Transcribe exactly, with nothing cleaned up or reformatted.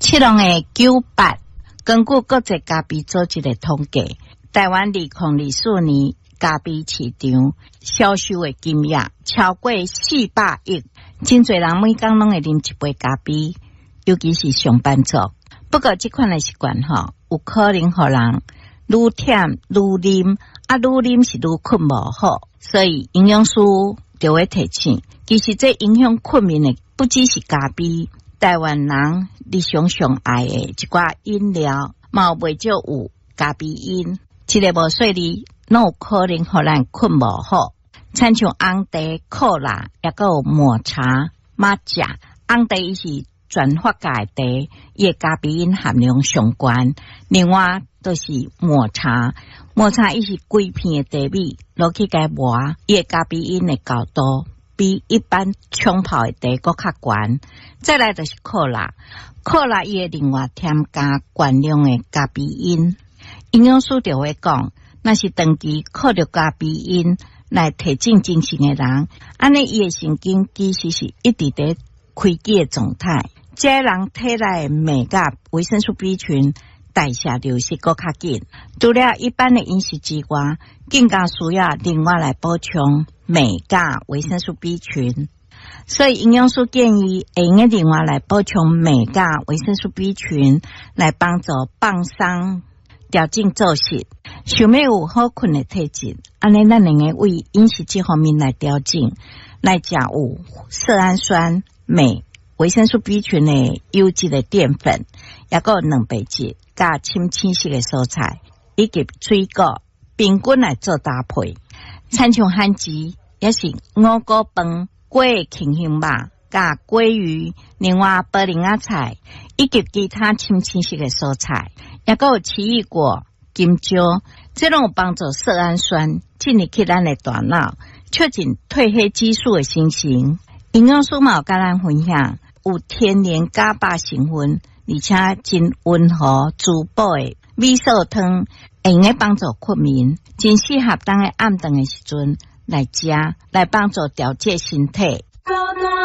七龙的九八，根据国际咖啡组织的统计，台湾二零二四年咖啡市场销售的金额超过四百亿，真侪人每天拢会啉一杯咖啡，尤其是上班族。不过这款的习惯吼，有可能互人愈忝愈啉，啊愈啉是愈困无好，所以营养师就会提醒，其实这影响困眠的不只是咖啡，台湾人日常上爱的一寡饮料，嘛有袂少有咖啡因，这个无说哩，拢有可能互咱困无好。亲像红茶、可乐，也个有抹茶、抹茶，红茶伊是全发酵的茶，伊的咖啡因含量上高。另外都是抹茶，抹茶伊是规片的茶米落去甲磨，伊的咖啡因的高度比一般冲泡的茶搁较悬。再来就是可乐，可乐伊会另外添加悬量的咖啡因。营养师就会讲，那是长期靠着咖啡因来提振精神的人，安尼伊的神经其实是一直在开机的状态。这人体内的镁甲维生素 B 群代谢流失搁较紧，除了一般的饮食之外，更加需要另外来补充镁甲维生素 B 群。所以营养师建议会用另外来补充镁甲维生素 B 群，来帮助放松、调整作息。想要有好困的体质，安尼咱能够为饮食这方面来调整，来食有色氨酸、镁、维生素 B 群的优质的淀粉，也有蛋白质、加深青色的蔬菜，以及水果，平均来做搭配。亲像番薯，也是五谷饭、粿芹香肉、加鲑鱼，另外白莲仔菜，以及其他深青色的蔬菜，也有奇异果、金蕉，这拢有帮助色氨酸进入去咱的大脑，促进褪黑激素的形成。营养师嘛有跟咱分享，有天然伽巴成分，而且真温和滋补的米寿汤，会用来帮助困眠，真适合当个暗顿的时阵来食，来帮助调节身体。